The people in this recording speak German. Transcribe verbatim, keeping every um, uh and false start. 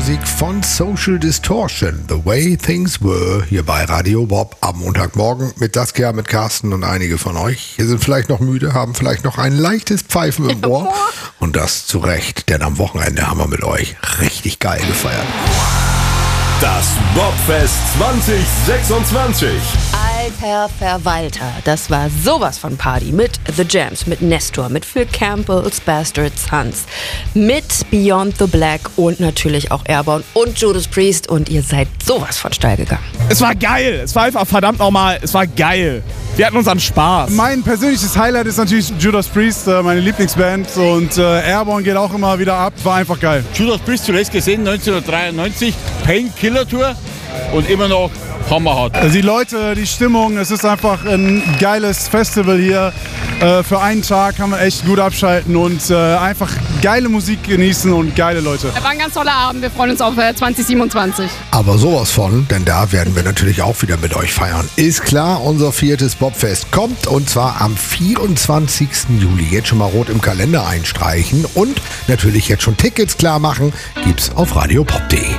Musik von Social Distortion, The Way Things Were, hier bei Radio Bob am Montagmorgen mit Saskia, mit Carsten und einige von euch. Hier sind vielleicht noch müde, haben vielleicht noch ein leichtes Pfeifen im Ohr. Und das zu Recht, denn am Wochenende haben wir mit euch richtig geil gefeiert. Das Bobfest zwanzig sechsundzwanzig. Alter Verwalter, das war sowas von Party mit The Jams, mit Nestor, mit Phil Campbell's Bastard Sons, mit Beyond the Black und natürlich auch Airborne und Judas Priest und ihr seid sowas von steil gegangen. Es war geil, es war einfach verdammt nochmal, es war geil. Wir hatten unseren Spaß. Mein persönliches Highlight ist natürlich Judas Priest, meine Lieblingsband, und äh, Airborne geht auch immer wieder ab, war einfach geil. Judas Priest zuletzt gesehen, neunzehnhundertdreiundneunzig, Painkiller Tour und immer noch hammerhart. Also die Leute, die Stimmung, es ist einfach ein geiles Festival hier. Äh, für einen Tag kann man echt gut abschalten und äh, einfach geile Musik genießen und geile Leute. War ein ganz toller Abend, wir freuen uns auf äh, zwanzig siebenundzwanzig. Aber sowas von, denn da werden wir natürlich auch wieder mit euch feiern. Ist klar, unser viertes Bobfest kommt und zwar am vierundzwanzigsten Juli. Jetzt schon mal rot im Kalender einstreichen und natürlich jetzt schon Tickets klar machen, gibt's auf radiobob punkt de.